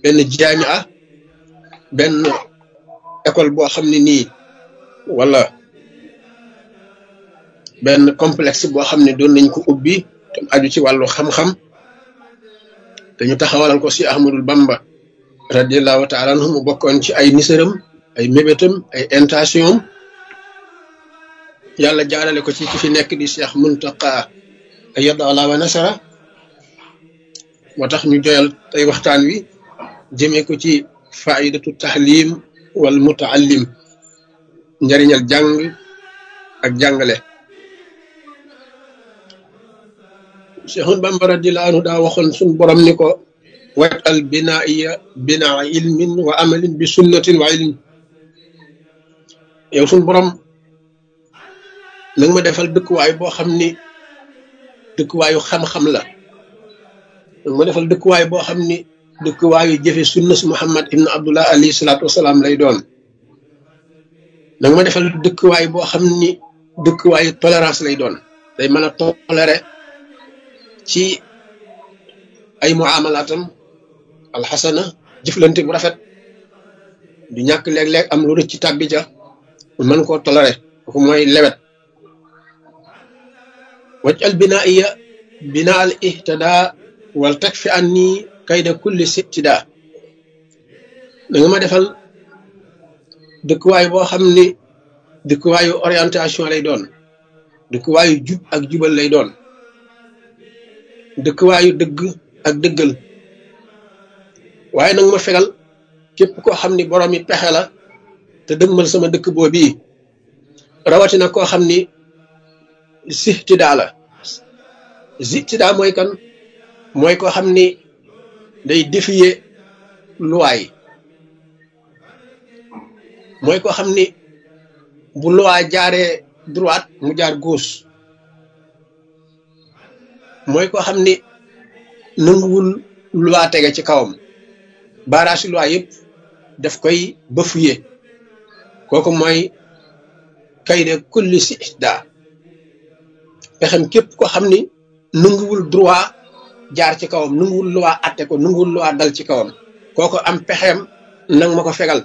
benn jaamia benn école boo xam ne nii wala benn complexe boo xam ne doon nañ ko ubbi te aju ci wàllu xam-xam dañu taxawalal ko si Ahmadul Bamba radiallahu taala anhu mu bokkoon ci ay nisaram ay mébétam ay intention yàlla jaarale ko ci ki fi nekk di Cheikh Muntaqa ayyadahu wa nasara moo tax ñu joyal tey waxtaan wi jëmee ko ci faidatu tahlim wal mutaallim njariñal jàng ak jàngale Cheikhul Bamba radiyallahu anhu daa waxoon suñ borom ni ko waj'al binaiya binaa ilmin wa amalin bi sunnatin wa ilm yow suñ borom nag ma defal dëkkuwaay boo xam ni dëkkuwaayu xam-xam la nag ma defal dëkkuwaay boo xam ni dëkkuwaayu jëfe sunna si Muhammad ibn Abdullah alayhi salaatu wasalaam lay doon nag ma defal dëkkuwaay boo xam ni dëkkuwaayu tolérance lay doon day mën a toléré ci ay muamalaatam alxasana jëflante bu rafet du ñàkk léeg-léeg am lu rëcc ci tàbbi ja mën koo toléré kooku mooy lewet waj'al binaiya binaa al ihtada wal takfi anni kayda kulli sibtida da nga ma defal dëkkuwaay boo xam ni dëkkuwaayu orientation lay doon dëkkuwaayu jub ak jubal lay doon dëkkuwaayu dëgg ak dëggal waaye nag ma fegal képp koo xam ni borom yi pexe la te dëgmal sama dëkk boobu rawatina koo xam ni sihtidaa la sihtidaa mooy kan mooy koo xam ni day défier loi yi mooy koo xam ni bu loi jaaree droite mu jaar gauche mooy koo xam ni nanguwul loi tege ci kawam baaraasi loi yëpp daf koy bafoué kooku mooy kayda kulli sihtidaa pexem képp ko xam ni nanguwul droit jaar ci kawam nanguwul loi atte ko nanguwul loi dal ci kawam kooku am pexem nang ma ko fegal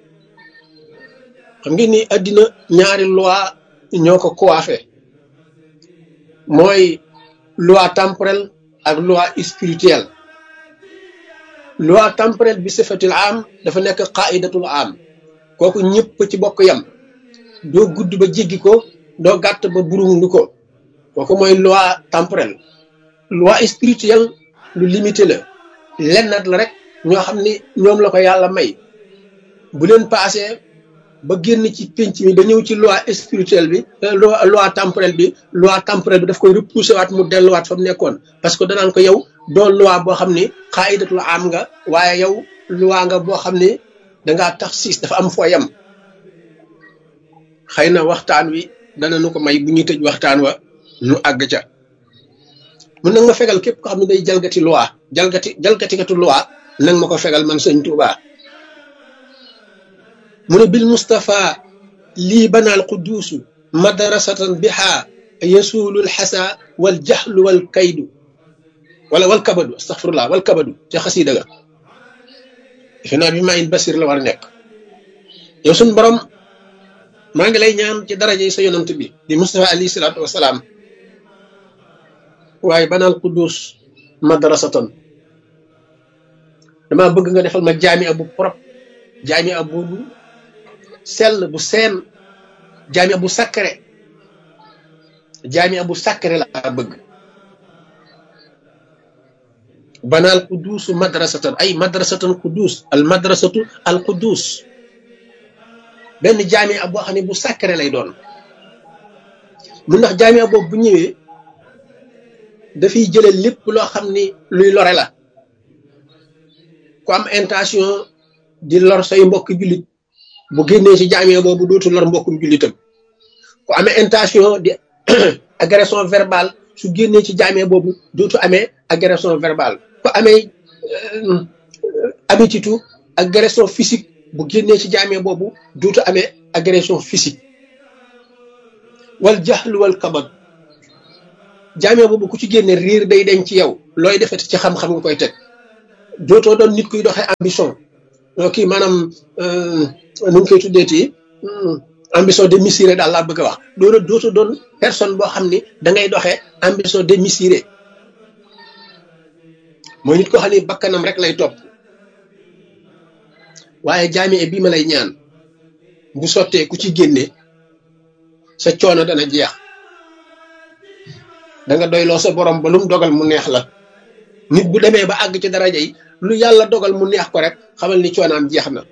xam ngeen ni àddina ñaari loi ñoo ko coiffé mooy loi temporelle ak loi spirituelle loi temporelle bi sifatil am dafa nekk qaidatul am kooku ñëpp ci bokk yam doo gudd ba jéggi ko doo gàtt ba burundu ko kooku mooy loi temporelle loi spirituelle lu limité la lennat la rek ñoo xam ni ñoom la ko yàlla may bu leen passé ba génn ci pénc mi ba ñëw ci loi spirituelle bi loi temporelle bi daf koy repousser waat mu delluwaat fa mu nekkoon parce que danaan ko yow doo loi boo xam ni xaayidatul am nga waaye yow loi nga boo xam ni dangaa tax siis dafa am foo yam xëy na waxtaan wi dana nu ko may bu ñuy tëj waxtaan wa nu àgg ca mun nag ma fegal képp ko xam ne day jalgati loi jalgatikatu loi nag ma ko fegal man sëñ Tuubaa mu ne bil Mustafa lii banaal quduusu madrasatan biha yasuulul xasa wal jaxlu wal kaydu wal kabadu astaxfirullah wal kabadu ca xasiida ga defe naa bi maa in basir la war a nekk yow suñ borom maa ngi lay ñaan ci daraja yi sa yonant bi di Mustafa alayhi salaatu wasalaam waaye banaal quduus madrasatan dama bëgg nga defal ma jaami bu propre jaami bu sell bu seen jaami bu sacré laa bëgg banaal quduusu madrasatan ay madrasatan quduus al madrasatu al quduus benn jaami boo xam ne bu sacré lay doon mu ndax jaami boobu bu ñëwee dafay jële lépp loo xam ni luy lore la ku am intention di lor say mbokk jullit bu génnee ci jaami boobu dootu lor mbokkum jullitam ku amee intention di agression verbale su génnee ci jaami boobu dootu amee agression verbale ku amee habitude agression physique bu génnee ci jaami boobu dootu amee agression physique wal jaxlu wal kabad jaami boobu ku ci génne riir day deñ ci yow looy defati ci xam-xam nga koy teg dootoo doon nit kuy doxee ambition kii maanaam nu ñu koy tuddeeti ambition démesurée daal laa bëgg a wax dootoo doon personne boo xam ni da ngay doxee ambition démesurée mooy nit koo xam ni bakkanam rek lay topp waaye jaami bii ma lay ñaan bu sottee ku ci génne sa coono dana jeex da nga doyloo sa borom ba lu mu dogal mu neex la nit bu demee ba àgg ci daraja yi lu yàlla dogal mu neex ko rek xamal ni coonaam jeex na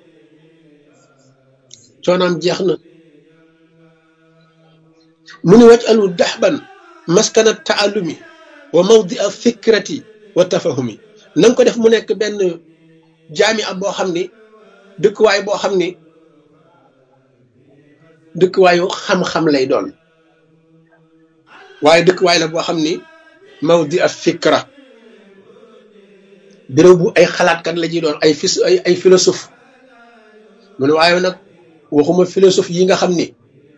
mu ni waj alu daxban maskana taalumi wa mawdi a fikrati wa tafahumi na nga ko def mu nekk benn jaami ab boo xam ni dëkkuwaay boo xam ni dëkkuwaayu xam-xam lay doon waaye dëkkuwaay la boo xam ni mawdi a fikra béréb bu ay xalaatkat la ji doon ay philosophe mu ne waaye nag waxuma philosophe yi nga xam ni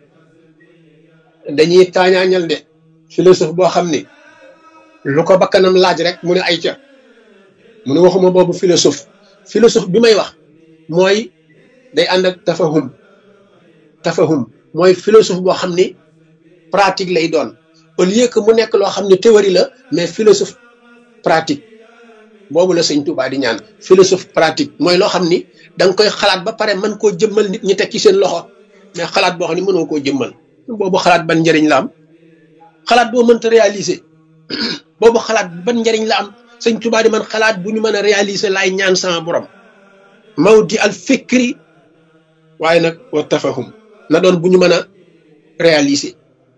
dañuy taañaañal de philosophe boo xam ni lu ko bakkanam laaj rek mu ne ay ca mu ne waxuma boobu philosophe bi may wax mooy day ànd ak tafahum mooy philosophe boo xam ni pratique lay doon au lieu que mu nekk loo xam ne théorie la mais philosophe pratique boobu la sëñ Touba di ñaan philosophe pratique mooy loo xam ni da nga koy xalaat ba pare mën koo jëmmal nit ñi teg ci seen loxo mais xalaat boo xam ni mënoo koo jëmmal boobu xalaat ban njëriñ la am xalaat boo mënta réaliser boobu xalaat ban njëriñ la am sëñ Touba di man xalaat bu ñu mën a réaliser laay ñaan sama borom mawdi al fikri waaye nag wa tafahum na doon bu ñu mën a réaliser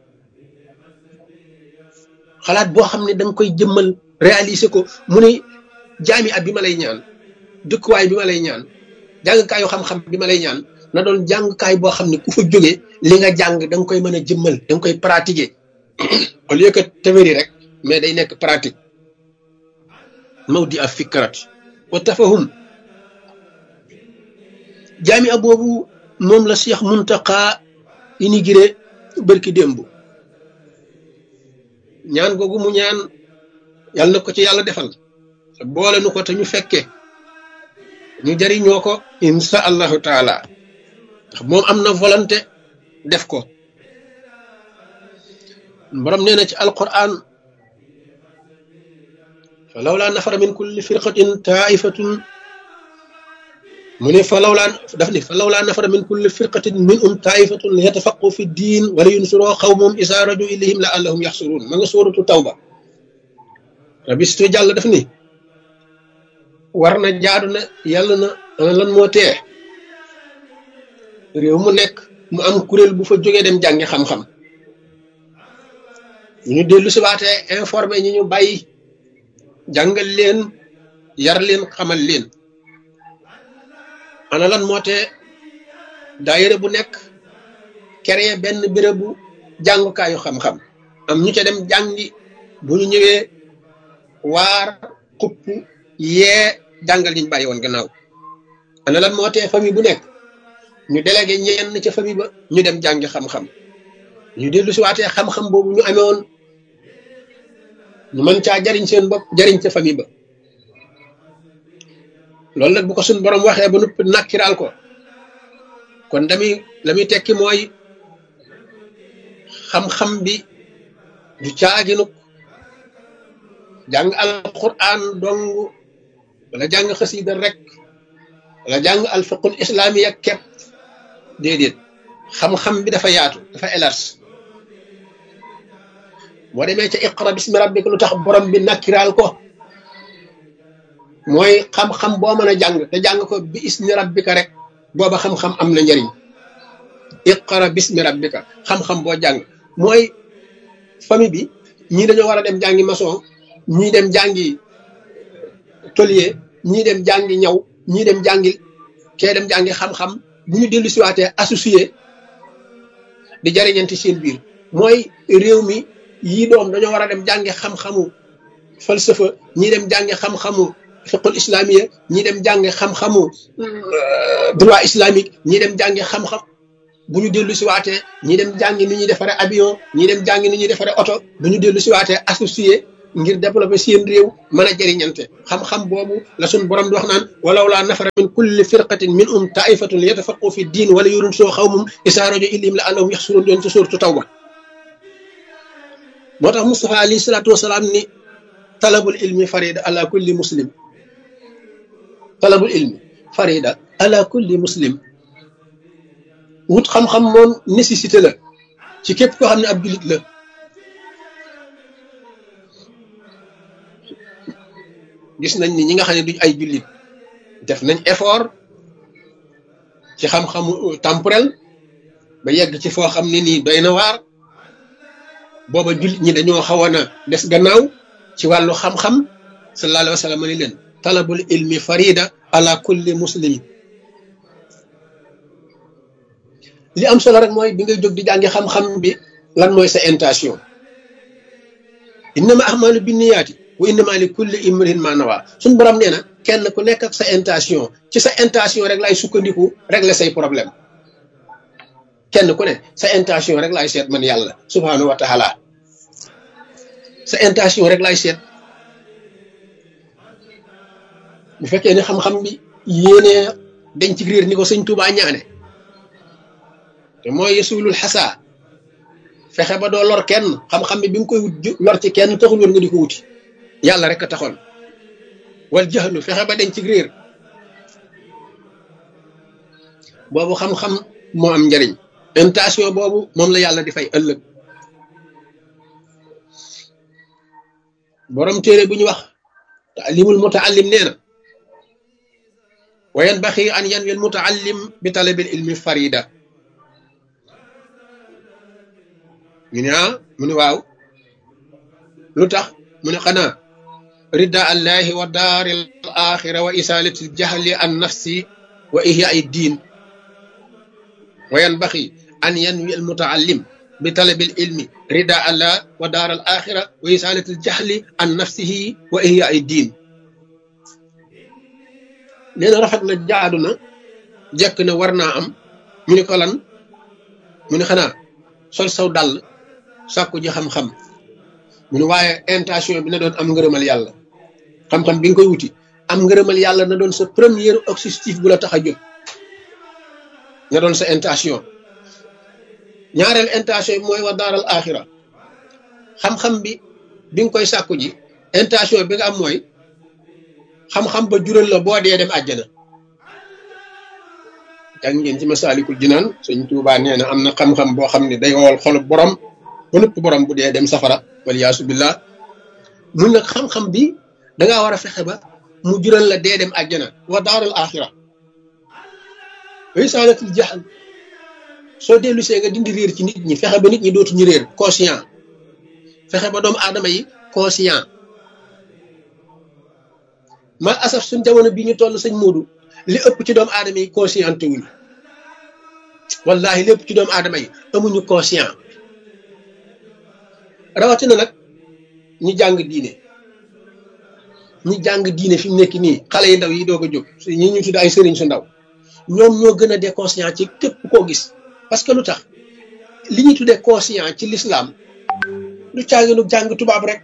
xalaat boo xam ne da nga koy jëmmal réaliser ko mu ne jaami ab bi ma lay ñaan dëkkuwaay bi ma lay ñaan jàngkaayu xam-xam bi ma lay ñaan na doon jàngkaay boo xam ne ku fa jógee li nga jàng da nga koy mën a jëmmal da nga koy pratiquer au lieu que théorie rek mais day nekk pratique mawdi a fikrat wa tafahum jaami ab boobu moom la Cheikh Muntaqa inauguré bërki démb ñaan googu mu ñaan yàlla na ko ci yàlla defal boole nu ko te ñu fekke ñu jariñoo ko insha allahu taala ndax moom am na volonté def ko borom nee na ci alquran fa lawla nafara min kulli firqatin taifatun mu ne fa lawla nafara min kulli firqatin minhum taifatun yatafaqu fi ddin wala yunsuroo xawmum isa raju ilayhim la allahum yaxsurun ma nga sóoratu tawba rabistu jàll daf ni war na jaadu na yàlla na lan moo tee réew mu nekk mu am kuréel bu fa jógee dem jàngi xam-xam ñu dellu si waatee informé ñi ñu bàyyi jàngal leen yar leen xamal leen ana lan moo tee daayira bu nekk créé benn bérébu jàngukaayu xam-xam am ñu ca dem jàngi bu ñu ñëwee waar xupp yee jàngal liñ bàyyi woon gannaaw ana lan moo tee famille bu nekk ñu délégué ñenn ca famille ba ñu dem jàngi xam-xam ñu dellu si waatee xam-xam boobu ñu amee woon ñu mën caa jariñ seen bopp jariñ ca famille ba loolu nag bu ko suñ borom waxee ba noppi nakkiraal ko kon la muy tekki mooy xam-xam bi du caaginuk jàng alquran dong wala jàng xasida rek wala jàng alfiqul islamiya kepp déedéet xam-xam bi dafa yaatu dafa élargi boo demee ca iqra bismi rabbika lu tax borom bi nakkiraal ko mooy xam-xam boo mën a jàng te jàng ko bi ismi rabbika rek booba xam-xam am na njariñ iqra bismi rabbika xam-xam boo jàng mooy famille bi ñii dañoo war a dem jàngi maçon ñii dem jàngi tôlier ñii dem jàngi ñaw ñii dem jàngi kee dem jàngi xam-xam bu ñu dellu siwaatee associé di jariñanti seen biir mooy réew mi yii doom dañoo war a dem jàngi xam-xamu falsafa ñii dem jàngi xam-xamu fiqul islamiya ñii dem jàngi xam-xamu droit islamique ñii dem jàngi xam-xam bu ñu dellu siwaatee ñii dem jàngi ni ñuy defaree avion ñii dem jàngi ni ñuy defaree oto bu ñu dellu siwaatee associé ngir développer seen réew mën a jëriñante xam-xam boobu la suñ borom di wax naan walaw laa nafara min kulli firqatin minhum taifatun yatafaqu fi diin wala yurun soo xawmum isaa rajo ilim la allahum yaxsuroon doon ci suuratu tawba moo tax Mustafa alayhi salaatu wasalaam ni talabul ilmi farida ala kulli muslim talabul ilmi farida ala kulli muslim wut xam-xam moom nécessité la ci képp koo xam ne ab jullit la gis nañ ni ñi nga xam ne duñ ay jullit def nañ effort ci xam-xamu temporel ba yegg ci foo xam ne nii doy na waar booba jullit ñi dañoo xawoon a des gannaaw ci wàllu xam-xam sallallahu alayhi wa sallam ni leen talabul ilmi farida ala kulli muslim li am solo rek mooy bi ngay jóg di jàngi xam-xam bi lan mooy sa intention innama ahmalu binniyaati wa innama li kulli imrin ma nawa suñ borom nee na kenn ku nekk ak sa intention ci sa intention rek lay sukkandiku régler say problème kenn ku ne sa intention rek lay seet man yàlla subhanahu wa taala sa intention rek lay seet bu fekkee ne xam-xam bi yéenee dañ ci réer ni ko sëñ Tuubaa ñaane te mooy yesulul xasaa fexe ba doo lor kenn xam-xam bi nga koy wut lor ci kenn taxul woon nga di ko wuti yàlla rek a taxoon wal jaxlu fexe ba dañ ci réer boobu xam-xam moo am njariñ intention boobu moom la yàlla di fay ëllëg borom téere bu ñu wax taalimul mutaallim nee na wa yanbaxi an yanwi al mutaallim bi talabil ilmi farida ñu ne mu ne waaw lu tax mu ne xanaa rida allahi wa daaril axira wa isalati ljahli an nafsi wa ihyaai diin wa yanbaxi an yanwi al mutaallim bi talabil ilmi rida allah wa daaral axira wa isalati ljahli an nafsihi wa ihyaai diin nee na rafet na jaadu na jekk na war naa am mu ne ko lan mu ne xanaa sol saw dàll sàkku ji xam-xam mu ne waaye intention bi na doon am ngërëmal yàlla xam-xam bi nga koy wuti am ngërëmal yàlla na doon sa premier objectif bu la tax a jóg na doon sa intention ñaareel intention bi mooy wa daaral axira xam-xam bi nga koy sàkku ji intention bi nga am mooy xam-xam ba jural la boo dee dem àjjana jàng ngeen ci Masaalikul Jinaan Sëñ Tuubaa nee na am na xam-xam boo xam ne day wowal xolub borom ba nëpp borom bu dee dem safara waliyaasu billah mun nag xam-xam bi dangaa war a fexe ba mu jural la dee dem àjjana wa daaral axira wa isaalatul jahl soo dellu see nga dindi réer ci nit ñi fexe ba nit ñi dootuñu réer conscient fexe ba doomu aadama yi conscient mal asaf suñ jamono bi ñu toll sëñ Moodu li ëpp ci doomu aadama yi conscienté wuñu wallahi lépp ci doomu aadama yi amuñu conscient rawatina nag ñi jàng diine fi mu nekk nii xale yi ndaw yi doog a jóg ñi ñu tudd ay sëriñ su ndaw ñoom ñoo gën a déconscient ci képp koo gis parce que lu tax li ñuy tuddee conscient ci l'islam lu caaginu jàng tubaab rek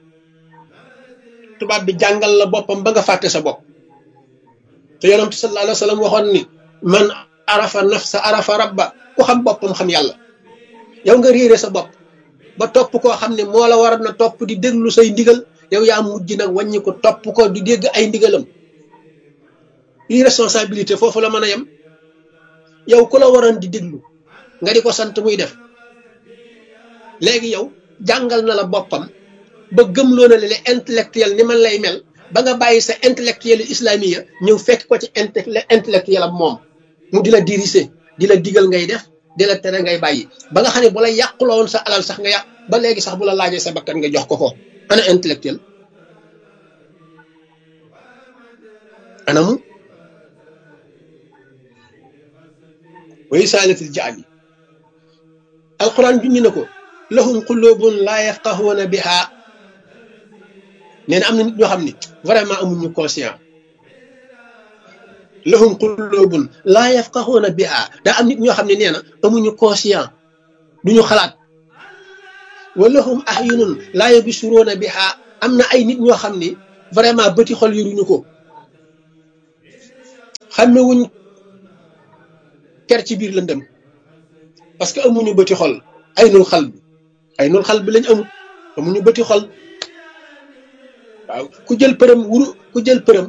tubaab bi jàngal la boppam ba nga fàtte sa bopp te yonent sallallahu alayhi wa sallam waxoon ni man arafa nafsa arafa rabba ku xam boppam xam yàlla yow nga réere sa bopp ba topp koo xam ne moo la war na topp di déglu say ndigal yow yaa mujj nag wàññi ko topp ko di dégg ay ndigalam irresponsabilité foofu la mën a yem yow ku la waroon di déglu nga di ko sant muy def léegi yow jàngal na la boppam ba gëmloo na le intellectuel ni man lay mel ba nga bàyyi sa intellectuel islamiya ñëw fekk ko ci intellectuel am moom mu di la diriger di la digal ngay def di la tere ngay bàyyi ba nga xam ne bu la yàquloo woon sa alal sax nga yàq ba léegi sax bu la laajee sa bakkan nga jox ko ko ana intellectuel anamu wa isaalatil jaali alquran junñi na ko lahum qulubun laa yafqahuuna biha nee na am na nit ñoo xam ne vraiment amuñu conscient lahum qulubun laa yafqahuuna biha daa am nit ñoo xam ne nee na amuñu conscient duñu xalaat wa lahum ahyunun laa yubsiruuna biha am na ay nit ñoo xam ni vraiment bëti xol yoruñu ko xàmmewuñ ker ci biir lëndëm parce que amuñu bëti xol ay nul xal bi lañ amuñu bëti xol waaw ku jël përëm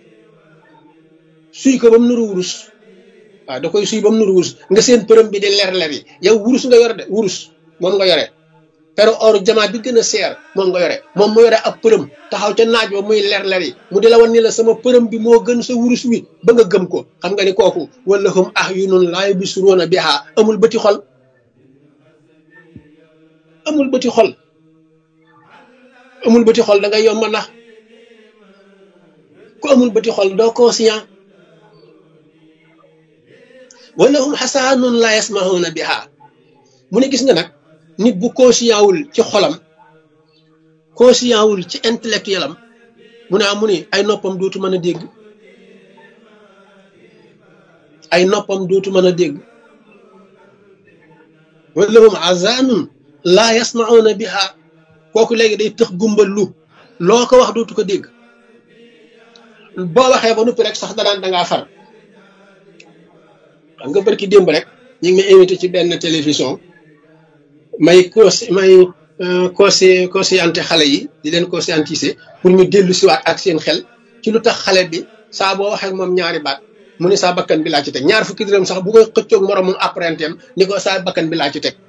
suy ko ba mu nuru wurus waaw da koy suy ba mu nuru wurus nga seen përëm bi di leer yi yow wurus nga yore de wurus moom nga yore pero or jamaa bi gën a seer moom nga yore moom mu yore ab përëm taxaw ca naaj ba muy leer yi mu di la wan ni la sama përëm bi moo gën sa wurus wi ba nga gëm ko xam nga ni kooku wala hum ahyunun laa yubsiruuna bihaa amul bëti xol amul bëti xol da ngay yomb nax ku amul bëti xol doo conscient wala hum xasaanun laa yasmahuuna bihaa mu ne gis nga nag nit bu conscient wul ci xolam conscient wul ci intellectuel am mu ne ay noppam dootu mën a dégg wala hum xasaanun laa yasmahuuna bihaa kooku léegi day tëx gumbal lu loo ko wax dootu ko dégg boo waxee ba noppi rek sax danaan dangaa far xam nga barki démb rek ñu ngi may invité ci benn télévision may conscienté xale yi di leen conscientiser pour ñu dellu siwaat ak seen xel ci lu tax xale bi saa boo waxee moom ñaari baat mu ne saa bakkan bi laa ci teg ñaar fukki dërëm sax bu koy xëccoog moroom moom apprenti am ni ko saa bakkan bi laa ci teg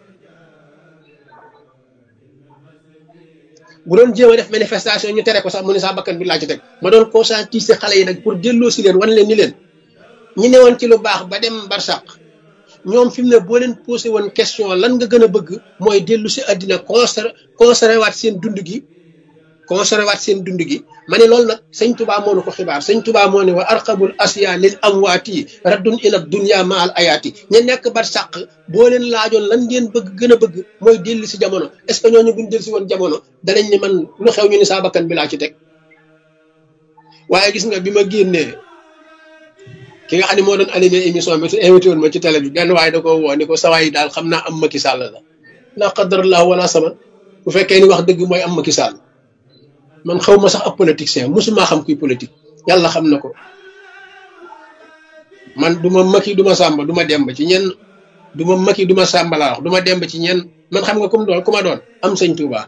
bu doon jéem a def manifestation ñu tere ko sax mu ne saa bakkan bi laa ci teg ma doon conscientiser xale yi nag pour delloo si leen wan leen ni leen ñi ne woon ci lu baax ba dem barsàq ñoom fi mu ne boo leen posé woon question lan nga gën a bëgg mooy dellu si àddina conservé waat seen dund gi ma ne loolu nag sëñ Tuubaa moo nu ko xibaar sëñ Tuubaa moo ne wa arqabul asya lil amwaati raddun ila dunya ma al ayaati ña nekk barsàq boo leen laajoon lan ngeen bëgg gën a bëgg mooy dellu si jamono est-ce que ñooñu buñ dellu si woon jamono danañ ni man lu xew ñu ni saa bakkan bi laa ci teg waaye gis nga bi ma génnee ki nga xam ne moo doon animé émission bi te invité woon ma ci télé bi benn waaye da ko woo ni ko sawaay daal xam naa am Macky Sall la qadarallah wala sama bu fekkee ni wax dëgg mooy am Macky Sall man xaw ma sax ab politicien musuma xam kuy politique yàlla xam na ko man du ma Macky du ma Samba du ma demb ci ñenn du ma Macky du ma Samba laa wax du ma demb ci ñenn man xam nga ku ma doon am sëñ Touba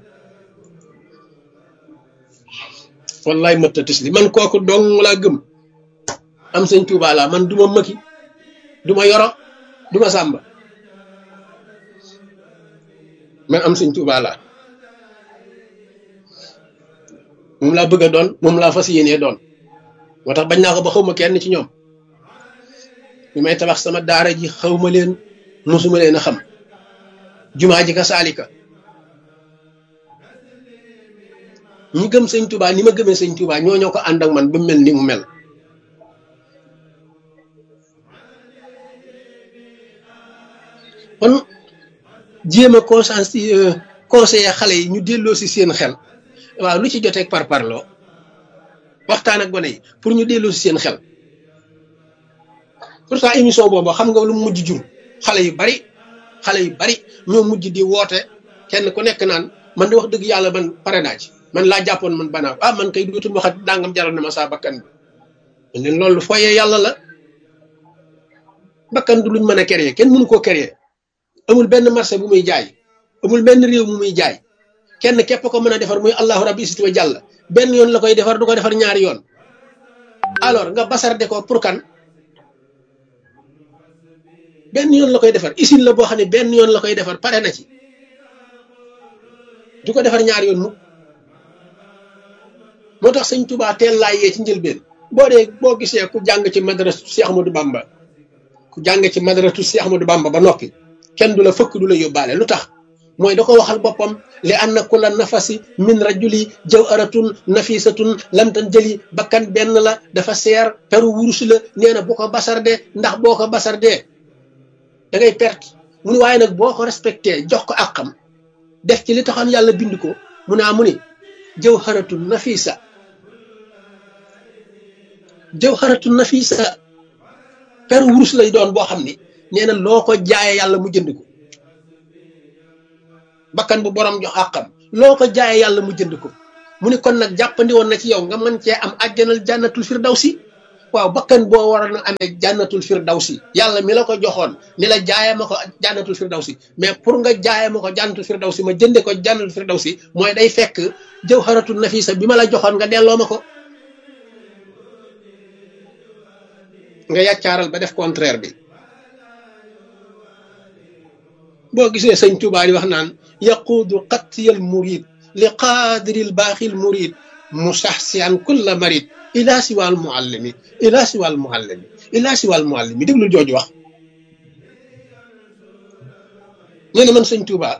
wallaay mëtta tis li man kooku dong laa gëm am sëñ Touba laa man du ma Macky du ma Yoro du ma Samba man am sëñ Touba laa moom laa bëgg a doon moom laa fas yéenee doon moo tax bañ naa ko ba xaw ma kenn ci ñoom bi may tabax sama daara ji xaw ma leen mosuma leen a xam jumaa ji ka saalika ñi gëm sëñ Touba ni ma gëmee sëñ Touba ñoo ko ànd ak man ba mel ni mu mel kon jéem a conseiller xale yi ñu delloo si seen xel waaw lu ci joteeg parparloo waxtaan ak gone yi pour ñu delloo si seen xel pourtant émission boobu xam nga lu mujj jur xale yu bari ñoo mujj di woote kenn ku nekk naan man di wax dëgg yàlla man pare naa ci man laa jàppoon man banaa ko man kay dootul waxat dangam jaral na ma saa bakkan bi man leen loolu foyee yàlla la bakkan du luñ mën a créer kenn mënu koo créer amul benn marché bu muy jaay amul benn réew mu muy jaay kenn képp ko mën a defar muy allahu rabbi isiti wa jàll benn yoon la koy defar du ko defar ñaari yoon alors nga basarde ko pour kan benn yoon la koy defar usine la boo xam ne benn yoon la koy defar pare na ci du ko defar ñaari yoon mu moo tax sëñ Touba teel laa yee ci njëlbeen boo gisee ku jàng ci madrasatu Cheikh Ahmadou Bamba ba noppi kenn du la fëkk du la yóbbaale lu tax mooy da ko waxal boppam li anna kulla nafasi min rajuli jawharatun nafisatun lamtan jëli bakkan benn la dafa seer peru wurus la nee na bu ko basardee ndax boo ko basardee da ngay perte mu ni waaye nag boo ko respecté jox ko àqam def ci li taxoon yàlla bind ko mu ni jawharatun nafisa peru wurus lay doon boo xam ni nee na loo ko jaayee yàlla mu jënd ko bakkan bu borom jox àqam loo ko jaayee yàlla mu jënd ko mu ni kon nag jàppandi woon na ci yow nga mën cee am àjjanal jànnatul firdawsi. waaw bakkan boo waroon a amee jànnatul firdawsi yàlla mi la ko joxoon ni la jaayee ma ko jànnatul firdawsi mais pour nga jaayee ma ko jànnatul firdawsi ma jënde ko jànnatul firdawsi mooy day fekk jawharatul nafisa bi ma la joxoon nga delloo ma ko. nga yàccaaral ba def contraire bi. boo gisee sëñ Tuubaa yi wax naan yaquudu qattiyal murid li qaadiril baaxil murid musaxsiyan kulla marid ila siwal muallimi ila siwal muallimi ila siwal muallimi déglul jooju wax. nee na man sëñ Tuubaa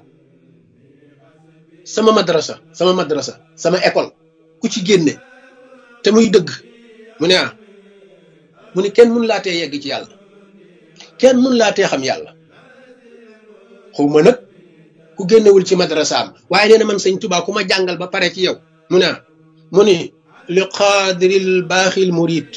sama madrasa sama école ku ci génne te muy dëgg mu ne mu ni kenn mun laa tee yegg ci yàlla kenn mun laa tee xam yàlla. xawma nag ku génnewul ci madrasaam waaye nee na man sëñ Tuubaa ku ma jàngal ba pare ci yow mu ni li qaadiril baaxil murid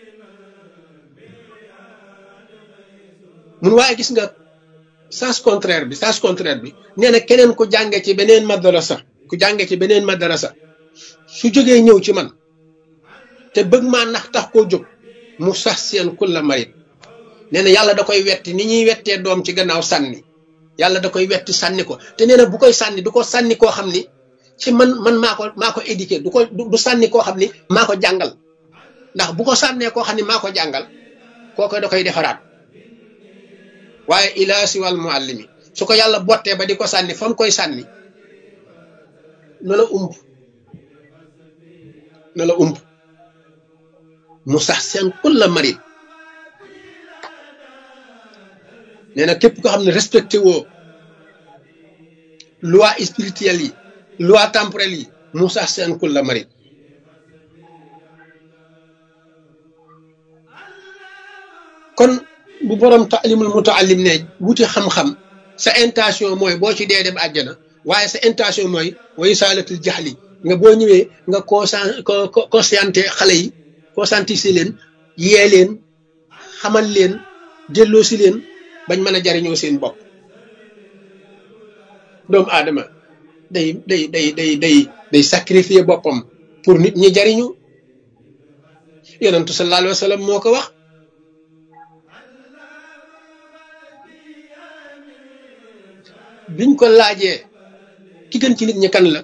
mun waaye gis nga sens contraire bi nee na keneen ku jànge ci beneen madrasa su jógee ñëw ci man te bëgg maa nax tax koo jóg mu sax seen kulla marid nee na yàlla da koy wetti ni ñuy wettee doom ci gannaaw sànni yàlla da koy wetti sànni ko te nee na bu koy sànni du ko sànni koo xam ni ci man maa ko éduqué du sànni koo xam ni maa ko jàngal ndax bu ko sànnee koo xam ni maa ko jàngal kooko da koy defaraat waaye ilaa siwal muallimi su ko yàlla bottee ba di ko sànni fa mu koy sànni na la ump mu sax seen kulla marid nee na képp ko xam ne respecté woo loi spirituelle yi loi temporelle yi mu sax seen kulla marid kon bu borom taalimul mutaallim ne wuti xam-xam sa intention mooy boo ci dee dem àjjana waaye sa intention mooy way saalatul jaxli nga boo ñëwee nga conscienté xale yi conscientiser leen yee leen xamal leen delloo si leen bañ mën a jariñoo seen bopp. doomu aadama day sacrifier boppam pour nit ñi jariñu yonentu sallallahu alayhi wa sallam moo ko wax. biñ ko laajee ki gën ci nit ñi kan la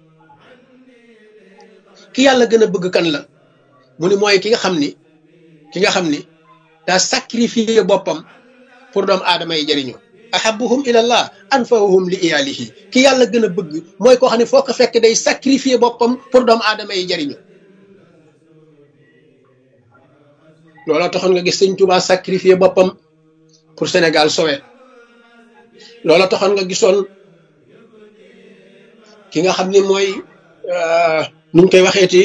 ki yàlla gën a bëgg kan la mu ni mooy ki nga xam ni daa sacrifier boppam pour doomu aadama yi jëriñu ahabuhum ilallah anfa'uhum li iyalihi ki yàlla gën a bëgg mooy koo xam ne foo ko fekk day sacrifier boppam pour doomu aadama yi jëriñu looloo taxoon nga gis sëñ Tuubaa sacrifier boppam pour Sénégal sowe looloo taxoon nga gisoon ki nga xam ni mooy nuñ koy waxeeti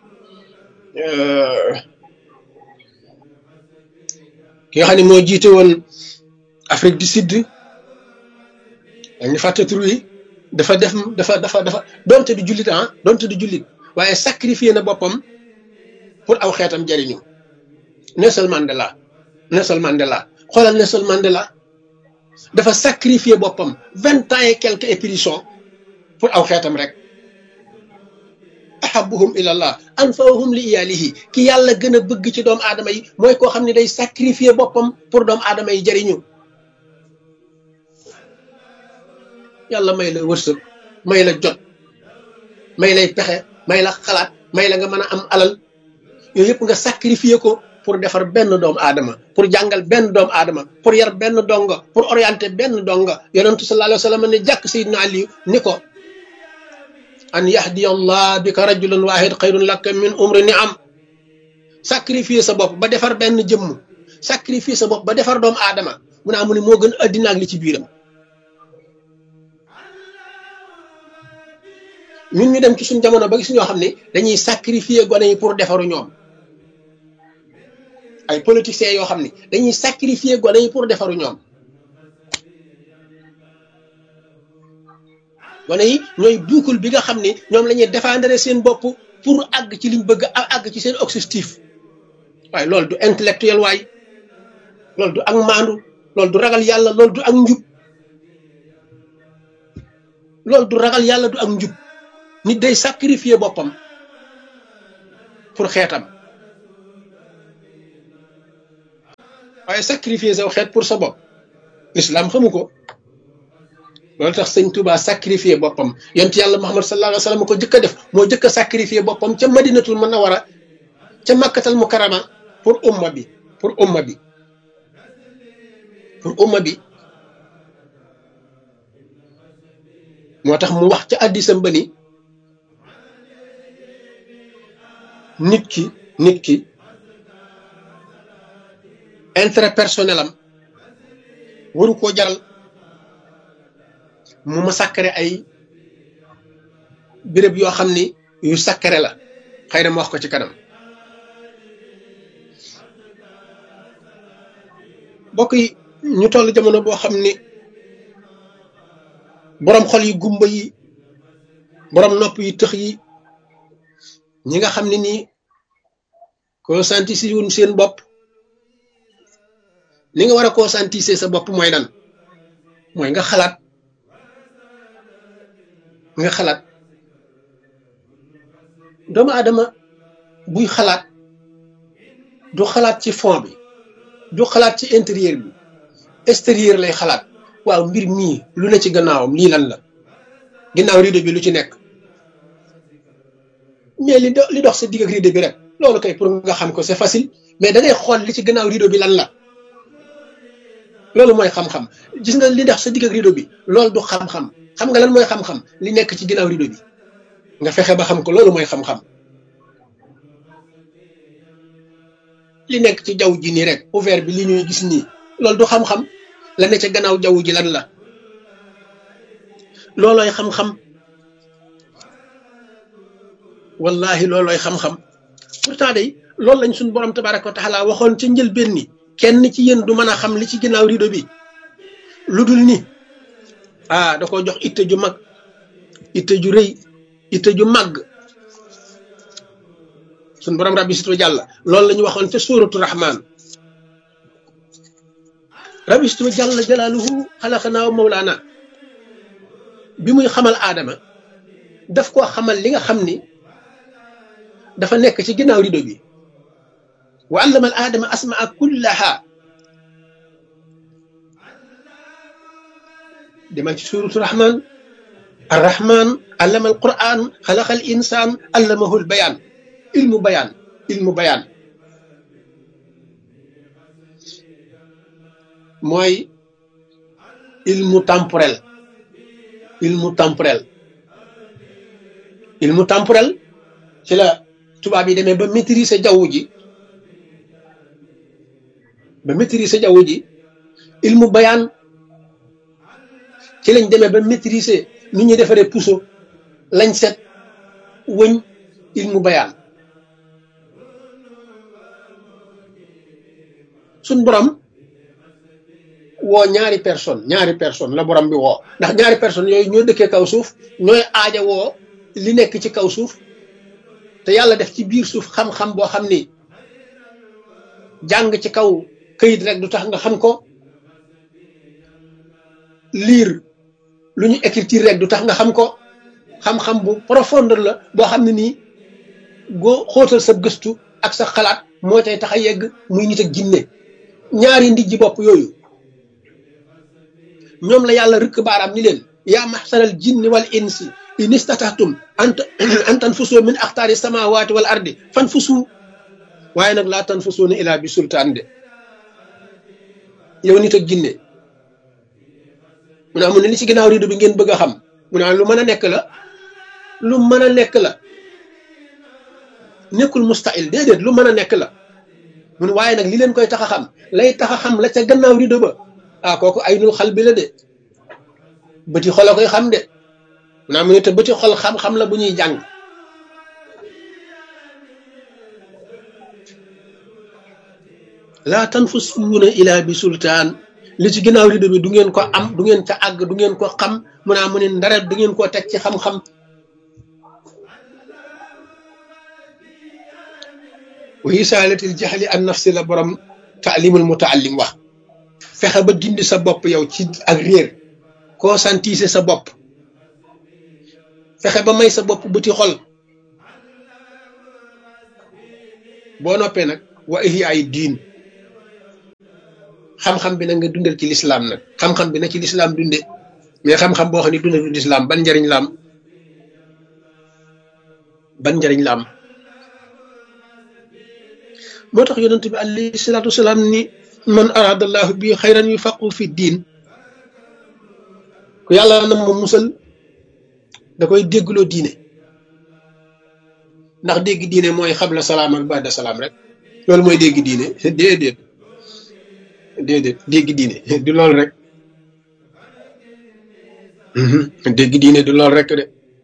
ki nga xam ne moo jiite woon Afrique du Sud dañu fàtte tur yi dafa doonte du jullit waaye sacrifié na boppam pour aw xeetam jariñu Nelson Mandela xoolal Nelson Mandela dafa sacrifié boppam 20 ans et quelques éprisons pour aw xeetam rek ahabuhum ilallah anfa'uhum li iyalihi ki yàlla gën a bëgg ci doomu aadama yi mooy koo xam ne day sacrifier boppam pour doomu aadama yi jariñu yàlla may la wërsëg may la jot may lay pexe may la xalaat may la nga mën a am alal yooyu yëpp nga sacrifier ko pour defar benn doomu aadama pour jàngal benn doomu aadama pour yar benn donga pour orienter benn donga yonentu sallallahu alayhi wa sallam ne jàkk Seydina Ali ni ko an yahdiya Allah bika rajulan wahid xayrun laka min umri ni'am sacrifier sa bopp ba defar benn jëmm sacrifier sa bopp ba defar doomu aadama mu ne ni moo gën addina ak li ci biiram. ñun ñu dem ci suñ jamono ba gis ñoo xam ne dañuy sacrifier gone yi pour defaru ñoom ay politiciens yoo xam ne dañuy sacrifier gone yi pour defaru ñoom gone yi ñooy buukul bi nga xam ne ñoom la ñuy défendre seen bopp pour àgg ci liñ bëgg àgg ci seen objectif waaye loolu du intellectuel waay loolu du ak maandu loolu du ragal yàlla loolu du ak njub loolu du ragal yàlla du ak njub nit day sacrifier boppam pour xeetam waaye sacrifier saw xeet pour sa bopp l'islam xamu ko. loolu tax sëñ Touba sacrifier boppam yonent yàlla Muhammad sallallahu alayhi wa sallam ko jëkk a def moo jëkk a sacrifier boppam ca Madinatul Munawwara ca Makkatal Mukarrama pour umma bi moo tax mu wax ca addisam ba ni nit ki intérêt personnel am waru koo jaral mu ma sakkare ay béréb yoo xam ni yu sakkare la xëy na ma wax ko ci kanam. bokk yi ñu toll jamono boo xam ni boroom xol yi gumba yi boroom nopp yi tëx yi ñi nga xam ne nii conscientiser wuñ seen bopp li nga war a conscientiser sa bopp mooy lan mooy nga xalaat doomu aadama buy xalaat du xalaat ci fond bi du xalaat ci intérieur bi extérieur lay xalaat waaw mbir mii lu ne ci gannaawam lii lan la ginnaaw rideau bi lu ci nekk mais li dox sa digg ak rideau bi rek loolu kay pour nga xam ko c'est facile mais da ngay xool li ci gannaaw rideau bi lan la loolu mooy xam-xam gis nga li dox sa digg ak rideau bi loolu du xam-xam xam nga lan mooy xam-xam li nekk ci ginnaaw rideau bi nga fexe ba xam ko loolu mooy xam-xam li nekk ci jaww ji nii rek ouvert bi li ñuy gis nii loolu du xam-xam la ne ca gannaaw jaww ji lan la loolooy xam-xam wallahi loolooy xam-xam pourtant day loolu lañ suñ borom tabaraka wa taala waxoon ca njëlbéen ni kenn ci yéen du mën a xam li ci ginnaaw rideau bi lu dul ni da ko jox itte ju mag itte ju rëy itte ju màgg suñ borom rabbi situ jàlla loolu la ñu waxoon ca suuratu rahman rabbi situ jàlla jalaaluhu xalaqanaa mawlaana bi muy xamal aadama daf koo xamal li nga xam ni dafa nekk ci ginnaaw rido bi wa allama al aadama asmaa kullaha demal ci suuratu rahman arrahman allama al quran xalaqa al insaan allamahu al bayaan ilmu bayaan mooy ilmu temporel ci la tubaab yi demee ba maîtriser jaww ji ilmu bayaan ci lañ demee ba maîtriser nu ñuy defaree puso lañ set wëñ ilmu bayaan suñ borom woo ñaari personne la borom bi woo ndax ñaari personne yooyu ñoo dëkkee kaw suuf ñooy aaja woo li nekk ci kaw suuf te yàlla def ci biir suuf xam-xam boo xam ni jàng ci kaw këyit rek du tax nga xam ko lire lu ñu écriture rek du tax nga xam ko xam-xam bu profondeur la boo xam ne nii goo xóotal sa gëstu ak sa xalaat moo tay tax a yegg muy nit ak jinne ñaari ndijji bopp yooyu ñoom la yàlla rëkk baaraam ni leen yaa maxsaral jinni wal insi in istatahtum an tanfusu min axtaari samawati wal ardi fanfusu waaye nag laa tanfusuuna ilaa bi sultaan de yow nit ak jinne mu ne amu ne li ci ginnaaw rido bi ngeen bëgg a xam mu ne lu mën a nekk la nekkul mustahil déedéet lu mën a nekk la mu ne waaye nag li leen koy tax a xam lay tax a xam la ca gannaaw rido ba kooku ay nul xal bi la de bëti xol a koy xam de naa mu ne te bëti xol xam-xam la bu ñuy jàng laa tanfusuuna ilaa bi sultaan li ci ginnaaw rido bi du ngeen ko am du ngeen ca àgg du ngeen ko xam mu naa mu ne ndara du ngeen koo teg ci xam-xam wa isaalatil jaxli an nafsi la borom taalimul mutaallim wax fexe ba dindi sa bopp yow ci ak réer conscientiser sa bopp fexe ba may sa bopp bëti xol boo noppee nag wa ihya ay diin xam-xam bi nag nga dundal ci lislaam nag xam-xam bi na ci lislaam dunde mais xam-xam boo xam ne dundal ci lislaam ban njariñ la am ban njariñ la am moo tax yonent bi alayhi salaatu wasalaam ni man aradallahu bi xayran yufaqu fi diin ku yàlla na ma musal da koy déggloo diine ndax dégg diine mooy xabla salaam ak ba'da salaam rek loolu mooy dégg diine déedéet dégg diine du loolu rek dégg diine du loolu rek de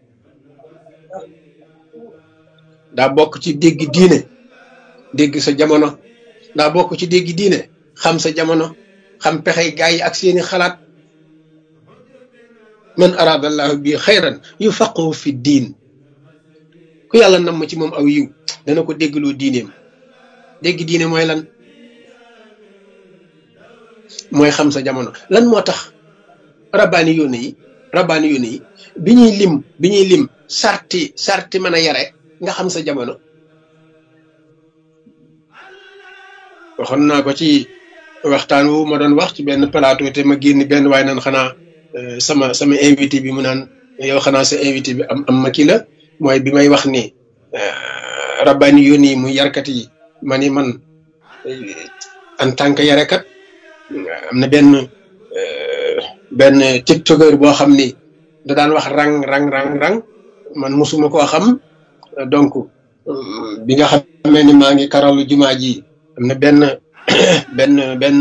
daa bokk ci dégg diine dégg sa jamono daa bokk ci dégg diine xam sa jamono xam pexey gaay yi ak seeni xalaat man aradallahu bi xayran yufaqihu fi diin ku yàlla nam ma ci moom aw yiw dana ko déggloo diineem dégg diine mooy lan mooy xam sa jamono lan moo tax rabbaani yoone yi bi ñuy lim sarti mën a yare nga xam sa jamono waxoon naa ko ci waxtaan wu ma doon wax ci benn plateau te ma génn benn waaye naan xanaa sama invité bi mu naan yow xanaa sa invité bi am ma kii la mooy bi may wax ni rabbaani yoon yi muy yarkat yi ma ni man en tant que yarekat am na benn tiktoker boo xam ni da daan wax rang man mosuma koo xam donc bi nga xamee ni maa ngi karalu jumaa ji am na benn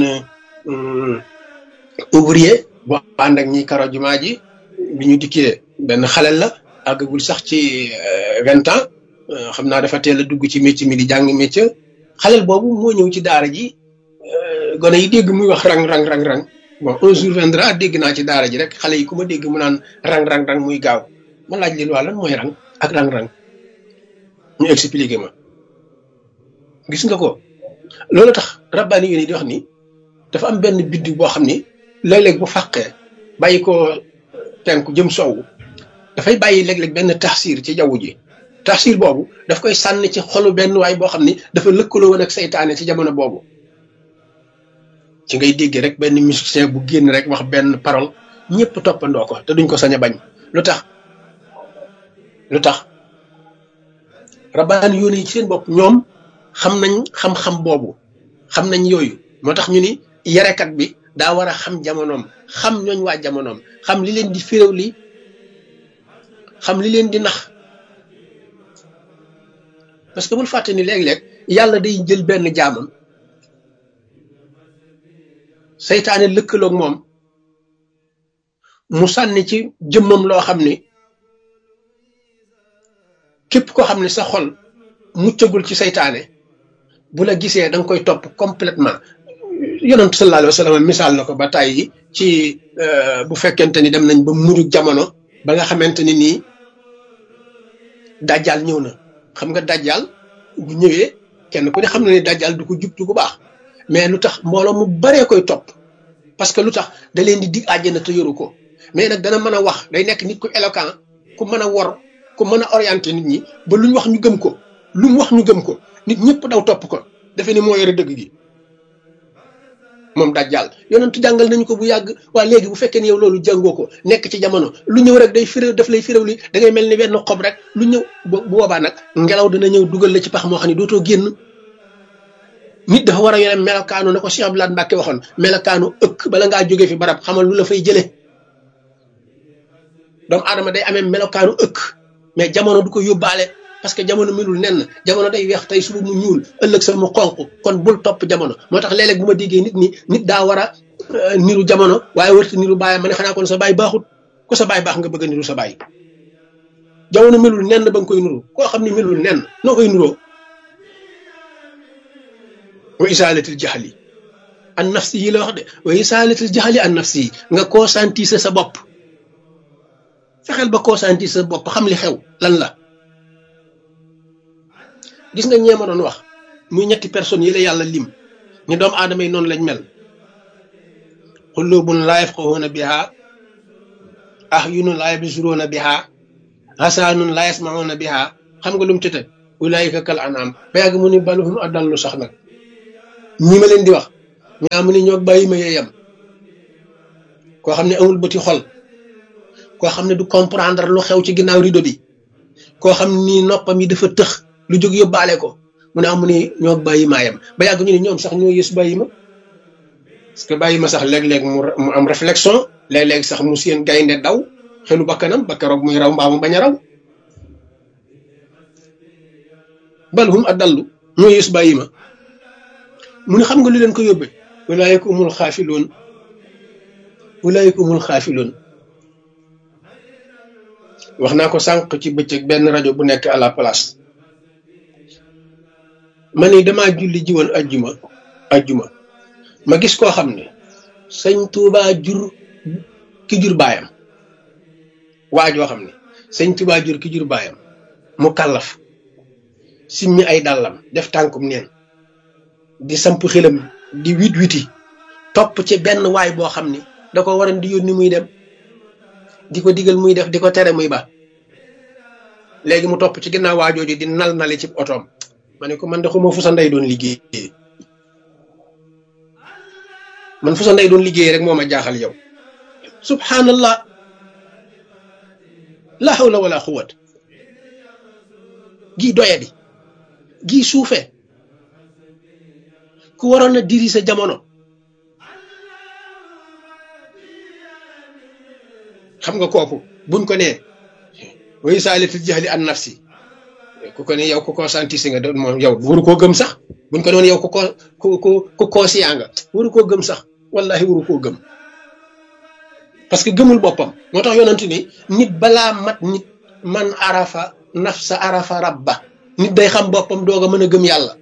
ouvrier boo ànd ak ñi karo jumaa ji bi ñu dikkee benn xalel la àggagul sax ci 20 ans xam naa dafa teel a dugg ci métier mi di jàng métier xalel boobu moo ñëw ci daara ji gone yi dégg muy wax rang bon un jour viendra dégg naa ci daara ji rek xale yi ku ma dégg mu naan rang muy gaaw ma laaj leen waa lan mooy rang ak rang ñu expliqué ma gis nga ko loolu tax rabbaani yi di wax ni dafa am benn biddiw boo xam ni léeg-léeg bu fàqee bàyyi ko penku jëm sowwu dafay bàyyi léeg-léeg benn taxsiir ci jaww ji taxsiir boobu daf koy sànni ci xolu benn waay boo xam ni dafa lëkkaloo woon ak seytaane ci jamono boobu ci ngay dégg rek benn musicien bu génn rek wax benn parole ñëpp toppandoo ko te duñ ko sañ a bañ lu tax rabbaani yoon yi ci seen bopp ñoom xam nañ xam-xam boobu xam nañ yooyu moo tax ñu ni yarekat bi daa war a xam jamonoom xam ñooñ waa jamonoom xam li leen di féréw li xam li leen di nax parce que bul fàtte ni léeg-léeg yàlla day jël benn jaamam seytaane lëkkaloog moom mu sànni ci jëmmam loo xam ni képp koo xam ne sa xol muccagul ci seytaane bu la gisee da nga koy topp complètement yonent sallallahu alayhi wa sallam misaal na ko ba tàyyi ci bu fekkente ni dem nañ ba mujj jamono ba nga xamante ni nii dajjal ñëw na xam nga dajjal bu ñëwee kenn ku ne xam na ni dajjal du ko jubtu bu baax mais lu tax mbooloo mu baree koy topp parce que lu tax da leen di dig àjjana te yoru ko mais nag dana mën a wax day nekk nit ku éloquent ku mën a wor ku mën a orienté nit ñi ba lu ñu wax ñu gëm ko lu mu wax ñu gëm ko nit ñëpp daw topp ko defe ni moo yore dëgg gi moom dajjal yonent jàngal nañu ko bu yàgg waa léegi bu fekkee ni yow loolu jàngoo ko nekk ci jamono lu ñëw rek day firéw daf lay firéw li da ngay mel ni wenn xob rek lu ñëw bu boobaa nag ngelaw dina ñëw dugal la ci pax moo xam ne dootoo génn nit dafa war a yore melokaanu na ko Cheikh Abdoulaye Mbacke waxoon melokaanu ëkk bala ngaa jógee fi barab xamal lu la fay jëlee doomu aadama day amee melokaanu ëkk mais jamono du ko yóbbaale parce que jamono melul nenn jamono day weex tey suba mu ñuul ëllëg sa mu xonq kon bul topp jamono moo tax léeg-léeg bu ma déggee nit daa war a niru jamono waaye warta niru baayam ma ne xanaa kon sa baay baaxut ku sa baay baax nga bëgg a niru sa baay jamono melul nenn ba nga koy nuru koo xam ne melul nenn noo koy nuroo wa isaalatil jaxli an nafsi yi la wax de wa isaalatil jaxli an nafsi yi nga conscientiser sa bopp fexeel ba conscientiser sa bopp xam li xew lan la gis nga ñeema doon wax muy ñetti personnes yi la yàlla lim ni doomu aadama yi noonu lañ mel qulubun laa yafqahuuna biha ahyunun laa yabsuruuna biha hasaanun la yasmauna biha xam nga lu mu ci teg ulaayika kal an'am ba yàgg mu ni balhum adallu sax nag ñi ma leen di wax ñu amu ni ñoo bàyyi ma yeyam koo xam ne amul bëti xol koo xam ne du comprendre lu xew ci ginnaaw rido bi koo xam ni noppam yi dafa tëx lu jóg yóbbaale ko mu ne amu ni ñoo bàyyi maayam ba yàgg ñu ni ñoom sax ñoo yës bàyyi ma parce que bàyyi ma sax léeg-léeg mu am réflexion léeg-léeg sax mu seen gaynde daw xelu bakkanam ba keroog muy raw mbaa mu bañ a raw balhum adallu ñoo yës bàyyi ma mu ne xam nga lu leen ko yóbbee ulaayika umul xaafiloon ulaayika umul xaafiloon wax naa ko sànq ci bëccëg benn rajo bu nekk à la place ma ni damaa julli ji woon ajjuma ma gis koo xam ne sëñ Tuubaa jur ki jur baayam waa joo xam ne sëñ Tuubaa jur ki jur baayam mu kàllaf simmi ay dàllam def tànkum neen di samp xelam di witi topp ci benn waay boo xam ni da ko waroon di yónni muy dem di ko digal muy def di ko tere muy ba léegi mu topp ci ginnaaw waajooju di nal ci otoom ma ne ko man de xuma fu sa ndey doon liggéey man fu sa ndey doon liggéey rek moo ma jaaxal yow subhanallah la hawla wala quwwat gii doyadi gii suufe ku waroon a diri sa jamono xam nga kooku buñ ko nee way saalitul jahli an nafsi ku ko ne yow ku conscience nga doon moom yow waru koo gëm sax buñ ko doon yow ku conscient nga waru koo gëm sax wallahi waru koo gëm parce que gëmul boppam moo tax yonent ni nit balaa mat nit man arafa nafsa arafa rabba nit day xam boppam doog a mën a gëm yàlla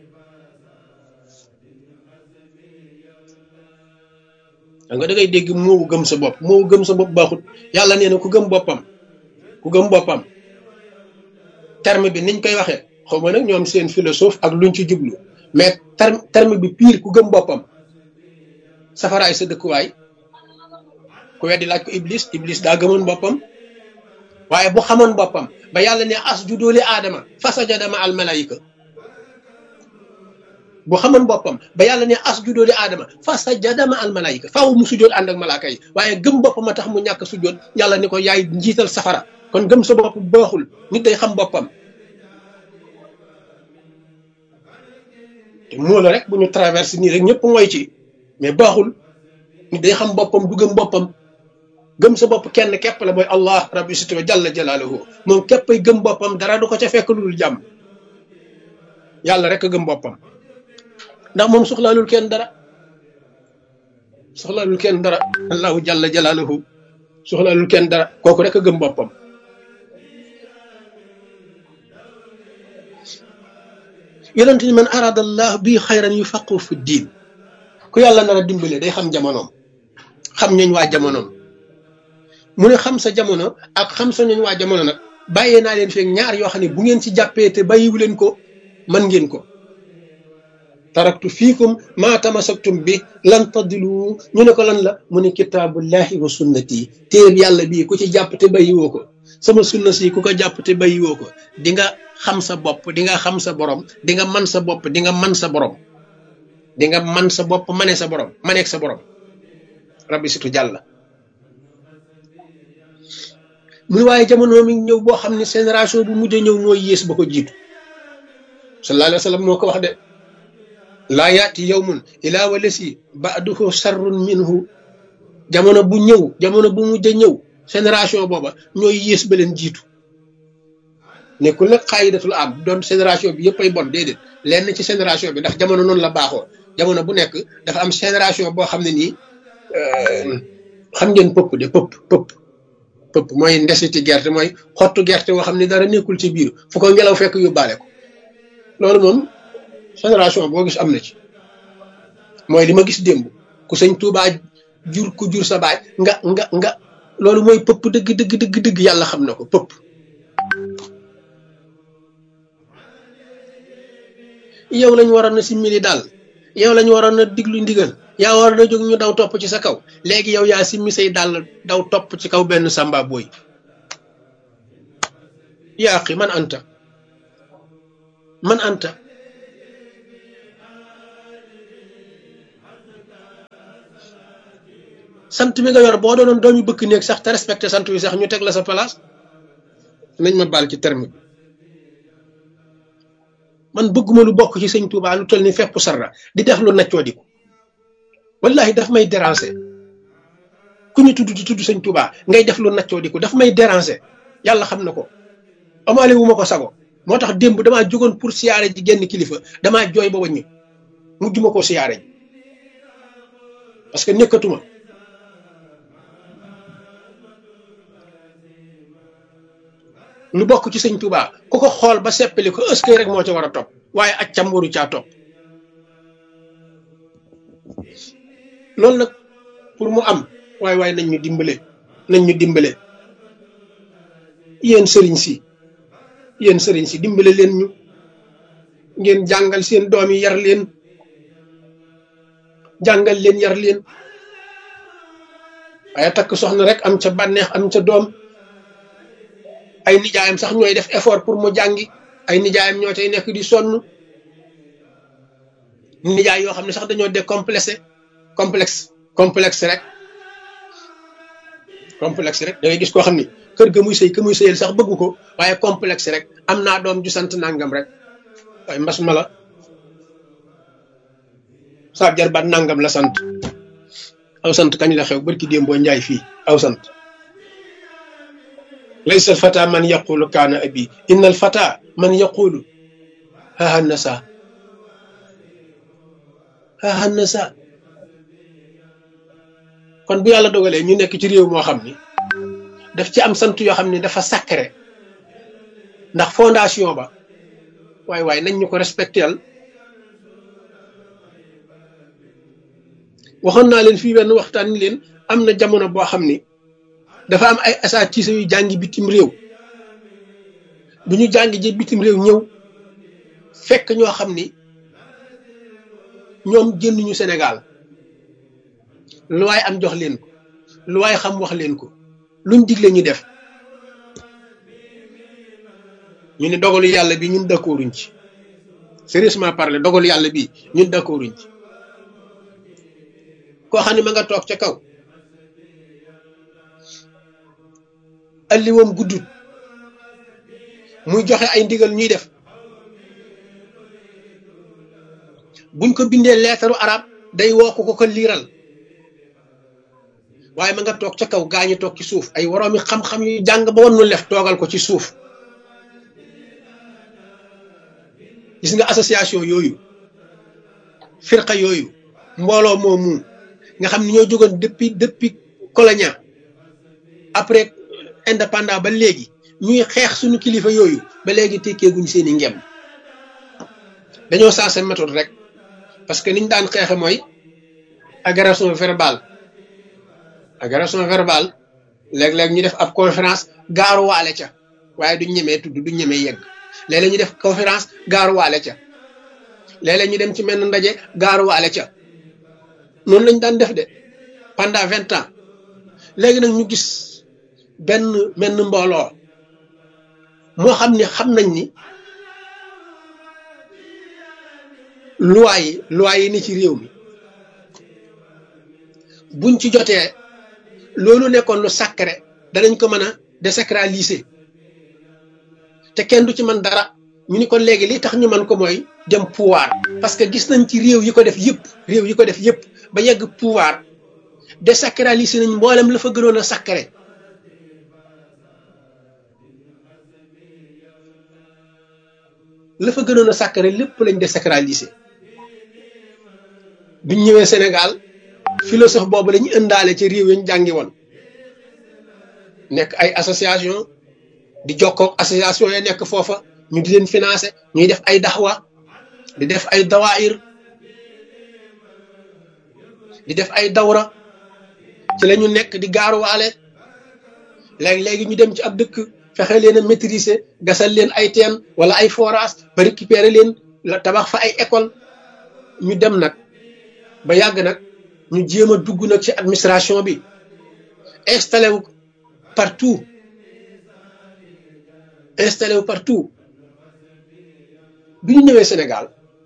nga da ngay dégg moo gëm sa bopp baaxut yàlla nee na ku gëm boppam terme bi niñ koy waxee xaw ma nag ñoom seen philosophe ak luñ ci jublu mais terme bi pire ku gëm boppam safaraay sa dëkkuwaay ku weddi laaj ko iblis daa gëmoon boppam waaye bu xamoon boppam ba yàlla ne asjudu li aadama fasajada ma al malaayika bu xamoon boppam ba yàlla ne asjudu li aadama fasajada ma al malaayika faaw mu sujjoot ànd ak malaaka yi waaye gëm boppam a tax mu ñàkk sujjoot yàlla ni ko yaay njiital safara kon gëm sa bopp baaxul nit day xam boppam te moo la rek bu ñu traversé nii rek ñëpp mooy ci mais baaxul nit day xam boppam du gëm boppam gëm sa bopp kenn képp la mooy allah rabbi siti wa jalla jalaaluhu moom képpay gëm boppam dara du ko ca fekk lu dul jàmm yàlla rek a gëm boppam ndax moom soxlaalul kenn dara allahu jalla jalaaluhu soxlaalul kenn dara kooku rek a gëm boppam yonent ni man arada allah bi xayran yufaqihu fi diin ku yàlla nar a dimbale day xam jamonoom xam ñooñ waa jamonoom mu ne xam sa jamono ak xam sa ñooñ waa jamono nag bàyyee naa leen feeg ñaar yoo xam ne bu ngeen ci jàppee te bàyyiwu leen ko man ngeen ko taraktu fiikum maa tamasaktum bi lan tadilu ñu ne ko lan la mu ne kitaabullahi wa sunnati téeb yàlla bii ku ci jàpp te bàyyiwoo ko sama sunna si ku ko jàpp te bàyyiwoo ko di nga xam sa bopp di nga xam sa borom di nga man sa bopp di nga man sa borom di nga man sa bopp maneeg sa borom rabbi situ jàlla muy waaye jamono mi ñëw boo xam ne génération bu mujj ñëw mooy yées ba ko jiitu sallallahu alayhi wa sallam moo ko wax de laa yaati yawmun ilaa walasi ba'duhu sharrun minhu jamono bu mujj ñëw génération booba ñooy yées ba leen jiitu nekkul nag xaayidatul am doon génération bi yëpp ay bon déedéet lenn ci génération bi ndax jamono noonu la baaxoo jamono bu nekk dafa am génération boo xam ne nii xam ngeen pëpp mooy ndesiti gerte mooy xottu gerte boo xam ne dara nekkul ci biir fu ko ngelaw fekk yóbbaale ko loolu moom génération boo gis am na ci mooy li ma gis démb ku sëñ Tuubaa jur ku jur sa baay nga loolu mooy pëpp dëgg yàlla xam na ko pëpp yow lañ waroon na simmili daal yow lañ waroon na diglu ndigal yaa war na jóg ñu daw topp ci sa kaw léegi yow yaa simmi say dàll daw topp ci kaw benn samba booy yaa axi man anta man anta sant mi nga yor boo doonoon doomi bëkk néeg sax te respecté sant wi sax ñu teg la sa place nañ ma baal ci terme bi man bëgguma lu bokk ci sëñ Touba lu toll ni fepp sarra di def lu naccoo di ko wallahi daf may déranger ku ñu tudd di tudd sëñ Touba ngay def lu naccoo di ko daf may déranger yàlla xam na ko amaale wu ma ko sago moo tax démb damaa jógoon pour siyaare ji genn kilifa damaa jooy ba wàññi mujj ma ko siyaare ji parce que nekkatuma lu bokk ci sëñ Touba ku ko xool ba seppali ko ëskay rek moo ca war a topp waaye ak cam waru caa topp loolu nag pour mu am waaye nañ ñu dimbale yéen sëriñ si dimbale leen ñu ngeen jàngal seen doom yi yar leen yar leen waaye takk soxna rek am ca bànneex am ca doom ay nijaayam sax ñooy def effort pour mu jàngi ay nijaayam ñoo cay nekk di sonn nijaay yoo xam ne sax dañoo décomplexé complexe rek da ngay gis koo xam ni kër ga muy sëy ka muy sëyal sax bëggu ko waaye complexe rek am naa doom ju sant nangam rek waaye mbas ma la saa jarbaat nangam la sant aw sant kañ la xew barki démb boo njaay fii aw sant laysa al fata man yaqulu kaana abi inna al fata man yaqulu haha nasa kon bu yàlla dogalee ñu nekk ci réew moo xam ni daf ci am sant yoo xam ni dafa sacré ndax fondation ba waaye nañ ñu ko respectel waxoon naa leen fii benn waxtaan ni leen am na jamono boo xam ni dafa am ay asaatiisa yu jàngi bitim réew bu ñu jàngi ji bitim réew ñëw fekk ñoo xam ni ñoom génnuñu Sénégal lu waay am jox leen ko lu waay xam wax leen ko luñ digle ñu def ñu ne dogalu yàlla bi ñun d'accorduñ ci sérieusement parler dogalu yàlla bi ñun d'accorduñ ci koo xam ne ma nga toog ca kaw alliwoom guddut muy joxe ay ndigal ñuy def buñ ko bindee leetaru arab day woo ko liiral waaye ma nga toog ca kaw gaañu toog ci suuf ay woroomi xam-xam yu jàng ba wannu lef toogal ko ci suuf gis nga association yooyu firqa yooyu mbooloo moomu nga xam ne ñoo jógoon depuis colonia après indépendant ba léegi ñuy xeex suñu kilifa yooyu ba léegi tekkeeguñ seeni ngem dañoo sensé méthode rek parce que niñ daan xeexe mooy agression verbale léeg-léeg ñu def ab conférence gaaruwaale ca waaye duñ ñemee tudd duñ ñemee yegg léeg-léeg ñu def conférence gaaruwaale ca léeg-léeg ñu dem ci menn ndaje gaaruwaale ca noonu lañ daan def de pendant 20 ans léegi nag ñu gis benn mbooloo moo xam nañ ni loi yi ni ci réew mi buñ ci jotee loolu nekkoon lu sacré danañ ko mën a désacraliser te kenn du ci mën dara ñu ni kon léegi li tax ñu mën ko mooy dem pouvoir parce que gis nañ ci réew yi ko def yëpp ba yegg pouvoir désacraliser nañ mboolem la fa gënoon a sacré lépp lañ désacraliser biñ ñëwee Sénégal philosophe boobu lañu ëndaale ci réew yi ñu jàngi woon nekk ay association di jokkook association ya nekk foofa ñu di leen financer ñuy def ay daxwa di def ay dawaayir di def ay dawra ci la ñu nekk di gaaruwaale léegi ñu dem ci ab dëkk fexe leen a maîtriser gasal leen ay teen wala ay forage ba récupérer leen la tabax fa ay école ñu dem nag ba yàgg nag ñu jéem a dugg nag ci administration bi installé wu partout installé wu partout bi ñu ñëwee Sénégal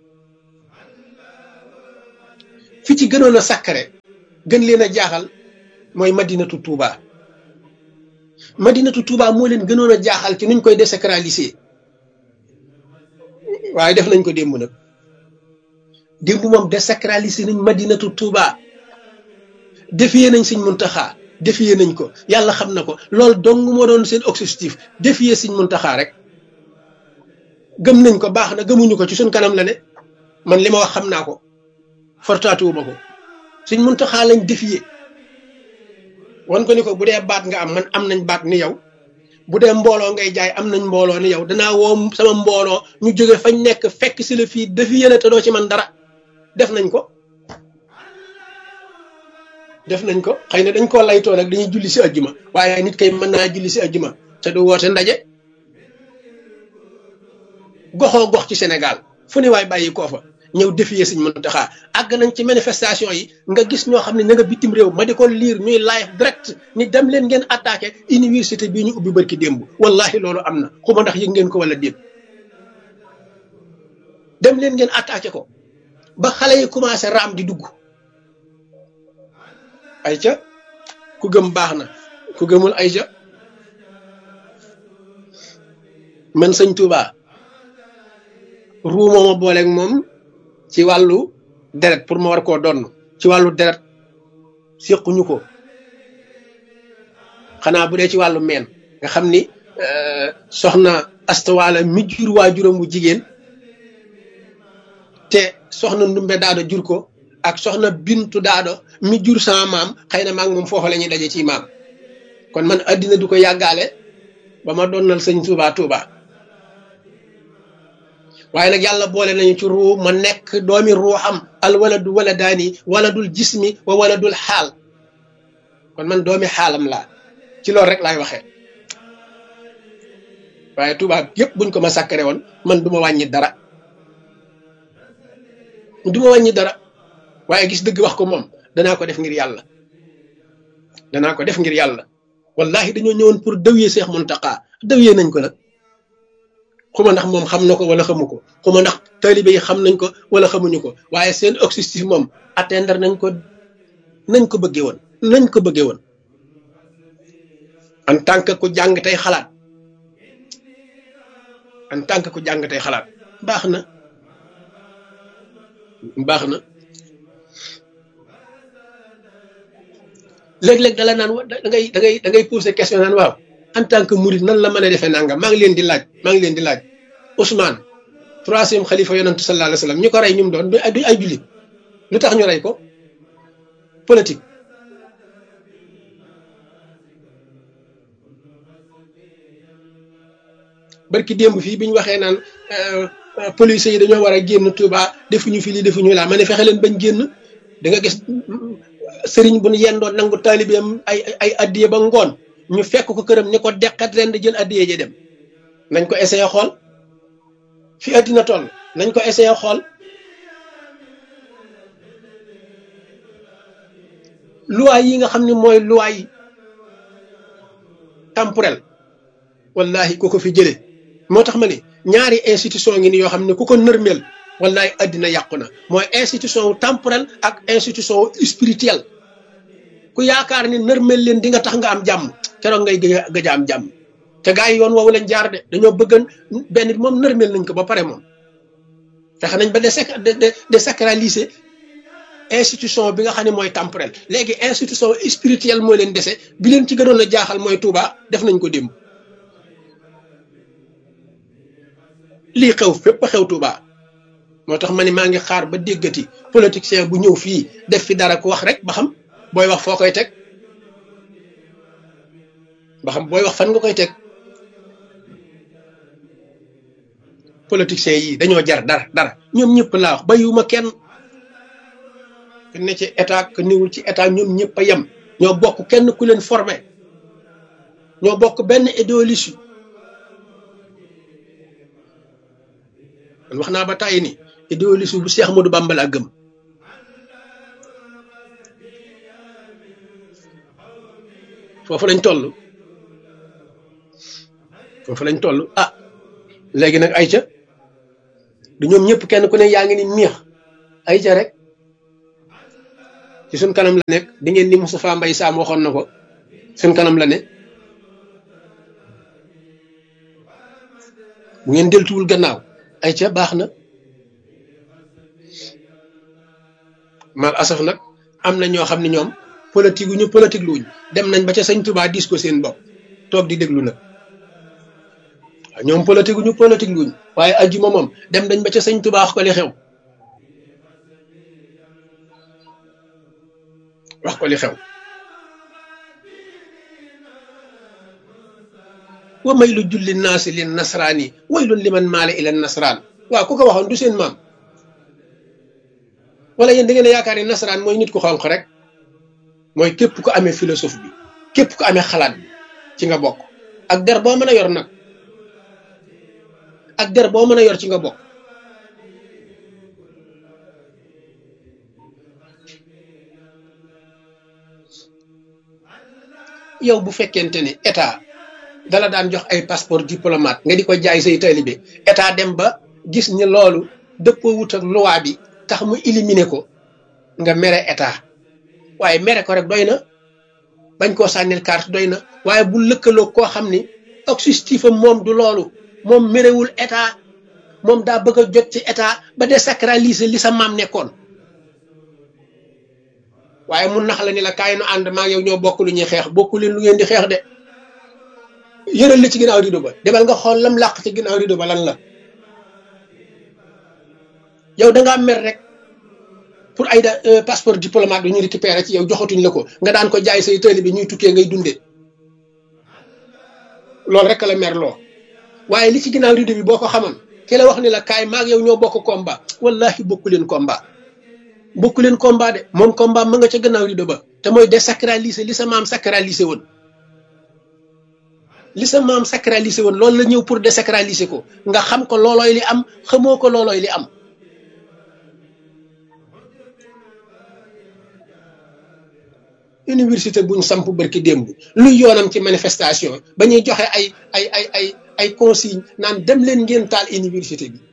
fi ci gënoon a sacré gën leen a jaaxal mooy Madinatu Touba. Madinatu Touba moo leen gënoon a jaaxal ci nuñ koy désacraliser waaye def nañ ko démb nag démb moom désacraliser nañ Madinatu Touba défier nañ Sëñ Muntaxa défier nañ ko yàlla xam na ko loolu dong moo doon seen objectif défier Sëñ Muntaxa rek gëm nañ ko baax na gëmuñu ko ci suñ kanam la ne man li ma wax xam naa ko fortaatuwuma ko Sëñ Muntaxa lañ défier wan ko ni ko bu dee baat nga am man am nañ baat ni yow bu dee mbooloo ngay jaay am nañ mbooloo ni yow danaa woo sama mbooloo ñu jóge fañ nekk fekk si la fii défier la te doo ci man dara def nañ ko xëy na dañ koo laytoo nag dañuy julli si ajjuma waaye nit kay mën naa julli si ajjuma te du woote ndaje goxoo gox ci Sénégal fu ne waay bàyyi koo fa ñëw défier Sëñ Muntaxa àgg nañ ci manifestation yi nga gis ñoo xam ne ña nga bitim réew ma di ko lire ñuy live direct ni dem leen ngeen attaqué université bii ñu ubbi barki démb wallahi loolu am na xuma ndax yëg ngeen ko wala déet dem leen ngeen attaqué ko ba xale yi commencé raam di dugg ay ca ku gëm baax na ku gëmul ay ca man Sëñ Touba ruuma ma booleeg moom ci wàllu deret pour ma war koo donn ci wàllu deret séquñu ko xanaa bu dee ci wàllu meen nga xam ni soxna astawaala mi jur waajuram bu jigéen te soxna ndumbe daado jur ko ak soxna bintu daado mi jur sama maam xëy na maag moom foofa la ñuy daje ci maam kon man addina du ko yàggaale ba ma donnal Sëñ Touba waaye nag yàlla boole nañu ci ruu ma nekk doomi ruuxam al waladu waladaani waladul jismi wa waladul xaal kon man doomi xaalam laa ci loolu rek laay waxee waaye Touba yëpp buñ ko ma sàkkare woon man du ma wàññi dara waaye gis dëgg wax ko moom danaa ko def ngir yàlla wallahi dañoo ñëwoon pour dawye Seex Muntaxa dawye nañ ko nag xuma ndax moom xam na ko wala xamu ko xuma ndax taalibe yi xam nañ ko wala xamuñu ko waaye seen objectif moom atteindre nañ ko bëggee woon en tant que ku jàng tey xalaat baax na léeg-léeg dala naan da ngay poser question naan waaw en tant que murid nan la mën a defee nangam maa ngi leen di laaj Ousmane troisième xalifa yonantu sallallahu alayhi wa sallam ñu ko rey ñu mu doon du ay jullit lu tax ñu rey ko politique barki démb fii bi ñu waxee naan police yi dañoo war a génn Touba defuñu fi lii defuñu laa ma ne fexe leen bañ génn da nga gis sëriñ bu ñu yendoon nangu taalibeem ay addiye ba ngoon ñu fekk ko këram ni ko deqat ren di jël addiye ji dem nañ ko essayé xool fi addina toll nañ ko essayé xool loi yi nga xam ne mooy loi temporel wallahi ku ko fi jëlee moo tax ma ne ñaari institution ngi ni yoo xam ne ku ko nërmeel wallahi addina yàqu na mooy institution temporel ak institution spirituel ku yaakaar ni nërmeel leen di nga tax nga am jàmm keroog ngay gëj a am jàmm te gaa yi yoon woowu lañ jaar de dañoo bëggan benn bi moom nërmeel nañ ko ba pare moom fexe nañ ba désacraliser institution bi nga xam ne mooy temporel léegi institution spirituelle moo leen dese bi leen ci gënoon a jaaxal mooy Touba def nañ ko démb lii xew fépp xew Touba moo tax ma ne maa ngi xaar ba déggati politicien bu ñëw fii def fi dara ko wax rek ba xam booy wax foo koy teg fan nga koy teg politiciens yi dañoo jar dara ñoom ñëpp laa wax bayuma kenn ne ci état que niwul ci état ñoom ñëpp a yem ñoo bokk kenn ku leen formé ñoo bokk benn idéologie man wax naa ba tàyyi ni idéologie bu Cheikh Ahmadou Bamba laa gëm foofu lañ toll foofu lañ toll. Ah léegi nag ay ca du ñoom ñëpp kenn ku ne yaa ngi ni miix ay ca rek ci suñ kanam la nekk di ngeen ni Moustapha Mbaye Sam waxoon na ko suñ kanam la ne bu ngeen deltuwul gannaaw ay ca baax na. mal asaf nag am na ñoo xam ne ñoom politique luñ dem nañ ba ca sëñ Touba dis ko seen bopp toog di déglu nag waaw ñoom politique luñ waaye ajjuma moom dem nañ ba ca sëñ Touba wax ko li xew wa may lu julli naasi lin nasraani waylun liman maale ila nasraan waaw ku ko waxoon du seen maam wala yéen da ngeen a yaakaar ni nasaraan mooy nit ku xonq rek mooy képp ku amee philosophe bi képp ku amee xalaat bi ci nga bokk ak der boo mën a yor nag ak der boo mën a yor ci nga bokk. yow bu fekkente ne état dala daan jox ay passeport diplomate nga di ko jaay say taalibe état dem ba gis ni loolu dëppoo wut ak loi bi tax mu éliminer ko nga mere état waaye mere ko rek doy na bañ koo sànnil carte doy na waaye bu lëkkaloo koo xam ni objectif am moom du loolu moom merewul état moom daa bëgg a jot ci état ba désacraliser li sa maam nekkoon waaye mun nax la ni la kaay nu ànd maa yow ñoo bokk lu ñuy xeex bokku leen lu ngeen di xeex de yëral la ci ginnaaw rido ba demal nga xool lam làq ci ginnaaw rido ba lan la yow da ngaa mer rek pour ay passeport diplomate bi ñu récupéré ci yow joxatuñ la ko nga daan ko jaay say tëli bi ñuy tukkee ngay dundee loolu rek la mer loo waaye li ci ginnaaw rido bi boo ko xamoon ki la wax ni la kaay maag yow ñoo bokk combat wallahi bokku leen combat de moom combat ma nga ca gannaaw rido ba te mooy désacraliser li sa maam sacraliser woon loolu la ñëw pour désacraliser ko nga xam ko loolooy li am xamoo ko loolooy li am. université buñ samp barki démb luy yoonam ci manifestation ba ñuy joxe ay consigne naan dem leen ngeen taal université bi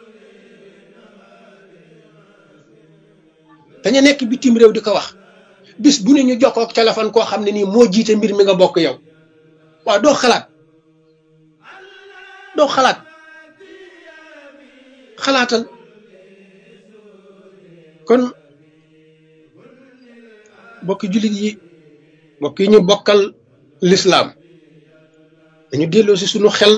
dañu nekk bitim réew di ko wax bis bu ne ñu jokkoo ak téléphone koo xam ne nii moo jiite mbir mi nga bokk yow waaw doo xalaatal kon bokki jullit yi mbokk yi ñu bokkal lislaam dañu delloo si suñu xel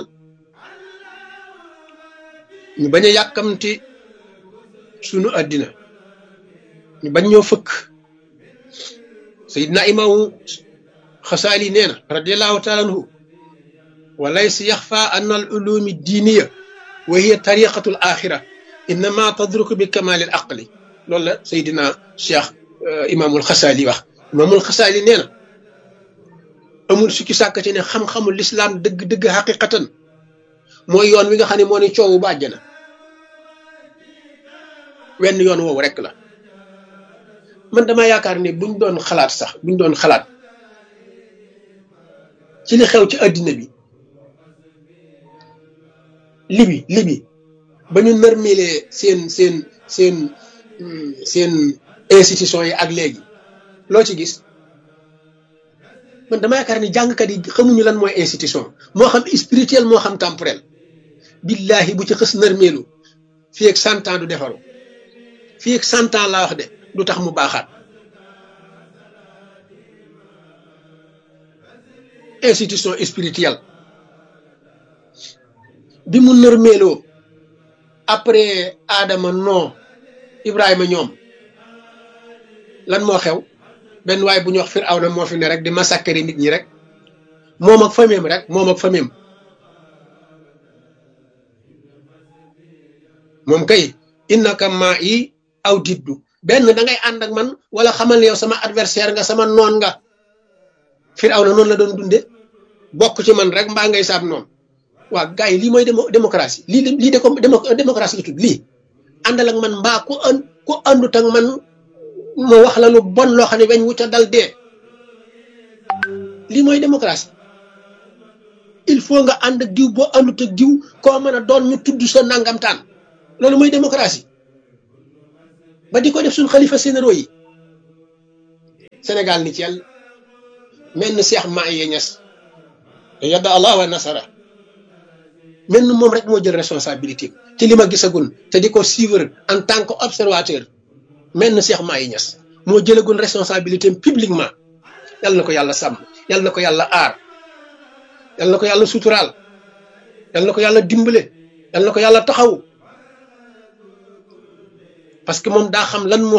ñu bañ a yàkkamti suñu àddina ñu bañ ñoo fëkk sayidna imaamu xasaali nee na radiallahu taala anhu wa laysa yaxfa anna al ulumi diiniya wa hiya tariqatu al axira innama tadruku bi kamali al aqli loolu la sayidina cheikh imaamul xasaali wax imaamul xasaali nee na amul sukki sàkk ci ne xam-xamul lislaam dëgg-dëgg xaqiqatan mooy yoon wi nga xam ne moo ni coowu ba àjjana wenn yoon woowu rek la man dama yaakaar ni buñ doon xalaat ci li xew ci àddina bi libi ba ñu nërmelee seen institution yi ak léegi loo ci gis man dama yaakaar ni jàngkat yi xamuñu lan mooy institution moo xam spirituel moo xam temporel billahi bu ci xës nërmeelu fii ak 100 ans du defaru fii ak 100 ans laa wax de du tax mu baaxaat institution spirituelle bi mu nërmeeloo après Adama non Ibrahima ñoom lan moo xew benn waay bu ñu wax Firawna moo fi ne rek di massacrer nit ñi rek moom ak famem moom kay innaka maa yi aw diddu benn da ngay ànd ak man wala xamal yow sama adversaire nga sama noon nga Firawna noonu la doon dunde bokk ci man rek mbaa ngay saab noonu waa gars yi lii mooy démocratie lii de démocratie la tudd lii àndal ak man mbaa ku àndut ak man ma wax la lu bon loo xam ne weñ wu ca dal dee lii mooy démocratie il faut nga ànd ak diw boo àndut ak diw koo mën a doon ñu tudd sa nangamtaan loolu mooy démocratie ba di ko def suñu xalifa généraux yi Sénégal ni ci yàlla mel ni Cheikh Mahi Niass yadda Allah wa nasara mel ni moom rek moo jël responsabilité ci li ma gisagun te di ko suivre en tant que observateur mel ni Cheikh Mahi Niass moo jëlagun responsabilité publiquement yàlla na ko yàlla sàmm yàlla na ko yàlla aar yàlla na ko yàlla suturaal yàlla na ko yàlla dimbale yàlla na ko yàlla taxaw parce que moom daa xam lan moo